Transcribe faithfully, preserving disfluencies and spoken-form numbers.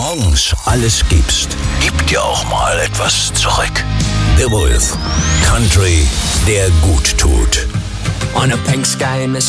morgens alles gibst, gib dir auch mal etwas zurück. The Wolf. Country, der gut tut. On a pink sky in the